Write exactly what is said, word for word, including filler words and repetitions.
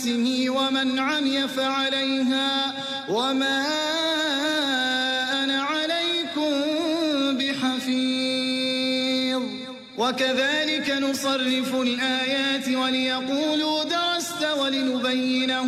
لنفسه ومن عمي فعليها وما أنا عليكم بحفيظ وكذلك نصرف الآيات وليقولوا درست ولنبينه